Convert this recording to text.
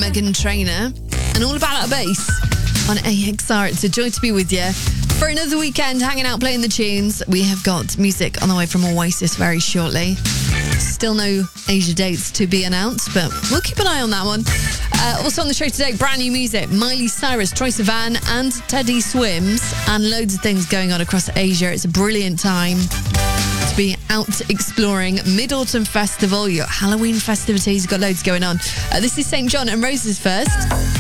Meghan Trainor. And All About That Bass on AXR. It's a joy to be with you for another weekend, hanging out, playing the tunes. We have got music on the way from Oasis very shortly. Still no Asia dates to be announced, but we'll keep an eye on that one. Also on the show today, brand new music. Miley Cyrus, Troye Sivan and Teddy Swims, and loads of things going on across Asia. It's a brilliant time to be out exploring Mid-Autumn Festival, your Halloween festivities. You've got loads going on. This is St. John and Roses first.